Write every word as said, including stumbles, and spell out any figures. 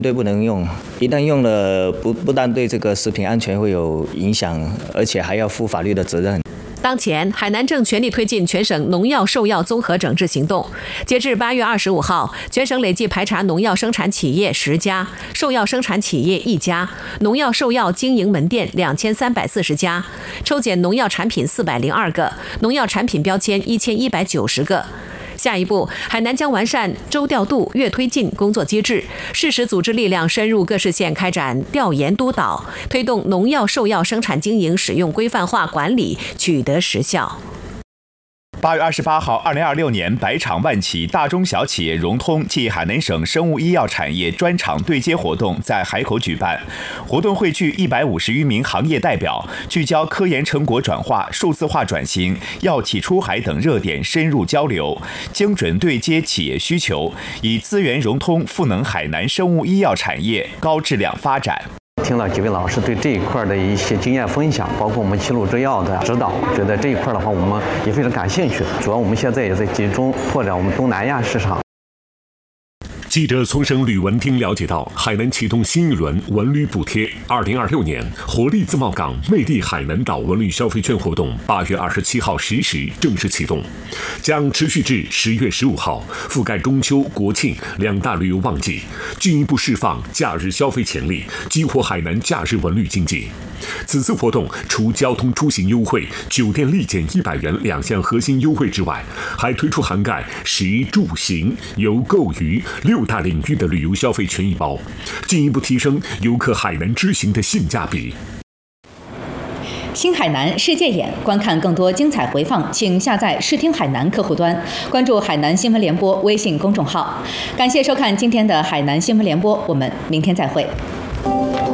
对不能用，一旦用了，不不但对这个食品安全会有影响，而且还要负法律的责任。 当前，海南正全力推进全省农药兽药综合整治行动。截至八月二十五号，全省累计排查农药生产企业十家，兽药生产企业一家，农药兽药经营门店两千三百四十家，抽检农药产品四百零二个，农药产品标签一千一百九十个。下一步，海南将完善周调度、月推进工作机制，适时组织力量深入各市县开展调研督导，推动农药兽药生产经营使用规范化管理取得实效。 八月二十八号，二零二六年百厂万企大中小企业融通暨海南省生物医药产业专场对接活动在海口举办。活动汇聚一百五十余名行业代表，聚焦科研成果转化、数字化转型、药企出海等热点深入交流，精准对接企业需求，以资源融通赋能海南生物医药产业高质量发展。 听了几位老师对这一块的一些经验分享，包括我们齐鲁制药的指导，觉得这一块的话我们也非常感兴趣。主要我们现在也在集中拓展我们东南亚市场。 记者从省旅文厅了解到，海南启动新一轮文旅补贴。二零二六年活力自贸港魅力海南岛文旅消费券活动八月二十七号十时正式启动，将持续至十月十五号，覆盖中秋、国庆两大旅游旺季，进一步释放假日消费潜力，激活海南假日文旅经济。此次活动除交通出行优惠、酒店立减一百元两项核心优惠之外，还推出涵盖食住行游购娱六大领域的旅游消费权益包，进一步提升游客海南之行的性价比。 新海南世界眼，观看更多精彩回放，请下载视听海南客户端，关注海南新闻联播微信公众号。感谢收看今天的海南新闻联播，我们明天再会。